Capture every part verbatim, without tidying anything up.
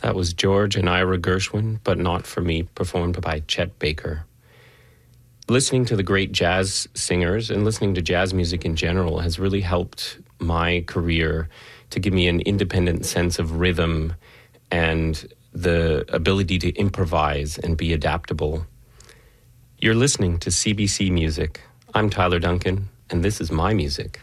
That was George and Ira Gershwin, But Not For Me, performed by Chet Baker. Listening to the great jazz singers and listening to jazz music in general has really helped my career to give me an independent sense of rhythm and the ability to improvise and be adaptable. You're listening to C B C Music. I'm Tyler Duncan, and this is my music.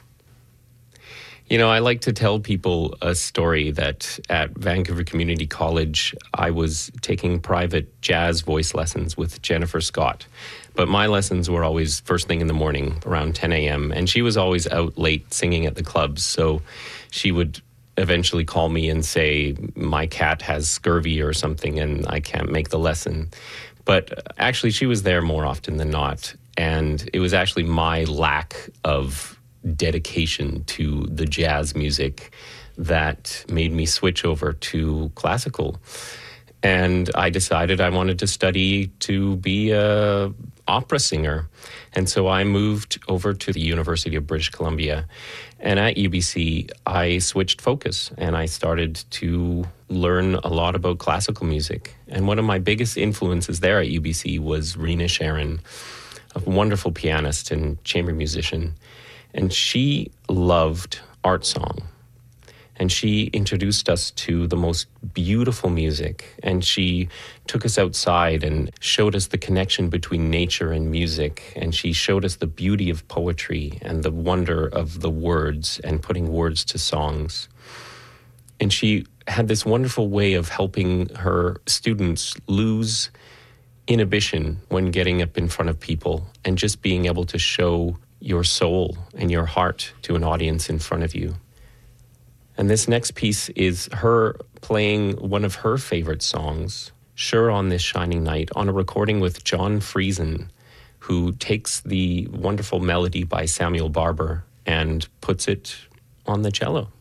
You know, I like to tell people a story that at Vancouver Community College, I was taking private jazz voice lessons with Jennifer Scott. But my lessons were always first thing in the morning, around ten a.m., and she was always out late singing at the clubs. So she would eventually call me and say, my cat has scurvy or something, and I can't make the lesson. But actually, she was there more often than not. And it was actually my lack of dedication to the jazz music that made me switch over to classical. And I decided I wanted to study to be a opera singer. And so I moved over to the University of British Columbia. And at U B C, I switched focus and I started to learn a lot about classical music. And one of my biggest influences there at U B C was Rena Sharon, a wonderful pianist and chamber musician. And she loved art song. And she introduced us to the most beautiful music. And she took us outside and showed us the connection between nature and music. And she showed us the beauty of poetry and the wonder of the words and putting words to songs. And she had this wonderful way of helping her students lose inhibition when getting up in front of people and just being able to show your soul and your heart to an audience in front of you. And this next piece is her playing one of her favorite songs, Sure on This Shining Night, on a recording with John Friesen, who takes the wonderful melody by Samuel Barber and puts it on the cello.